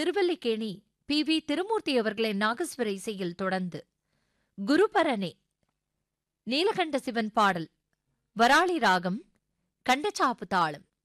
Thiruvallikeni B. Thirumurthy அவர்களின் நாகஸ்வர இசையில் தொடர்ந்து குருபரனே நீலகண்ட சிவன் பாடல், வராளி ராகம், கண்டச்சாப்பு தாளம்.